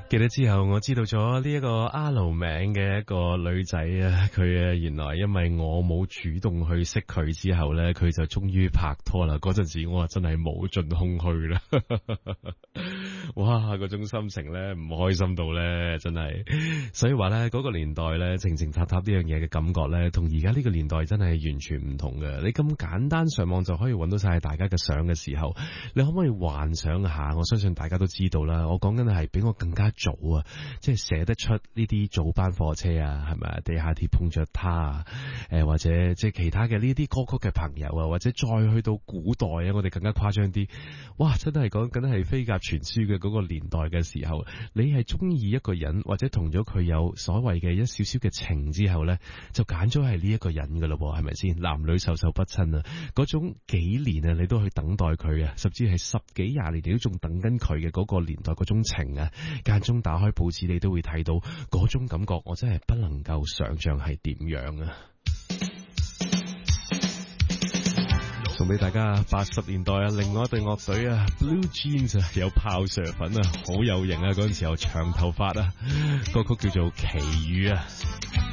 記得之後，我知道咗呢一個阿盧名嘅一個女仔啊，佢原來因為我冇主動去識佢之後呢，佢就終於拍拖啦。嗰陣時我真係冇盡空虛啦，哇！嗰種心情呢，唔開心到呢，真係。所以話呢，嗰個年代呢，靜靜塔塔呢樣嘢嘅感覺呢，同而家呢個年代真係完全唔同嘅。你咁簡單上網就可以揾到晒大家嘅相嘅時候，你可唔可以幻想下？我相信大家都知道啦，我講緊係比我更加早啊，即係寫得出呢啲早班火車啊，係咪啊？地下鐵碰着他啊，或者即係其他嘅呢啲歌曲嘅朋友啊，或者再去到古代啊，我哋更加誇張啲，哇！真係講緊係飛鴿傳書嘅嗰個年代嘅時候，你係中意一個人或者同咗佢有所謂嘅一少少嘅情之後呢，就揀咗係呢一個人噶咯，係咪先？男女授受不親啊，嗰種幾年啊，你都去等待佢啊，甚至係10幾20年你都仲等緊佢嘅嗰個年代嗰種情啊，間中打開報紙你都會睇到嗰種感覺，我真係不能夠想象係點樣啊！送俾大家80年代啊，另外一隊樂隊啊 Blue Jeans 啊，有炮蛇粉啊，好有型啊！嗰陣時候長頭髮啊，歌曲叫做奇遇啊。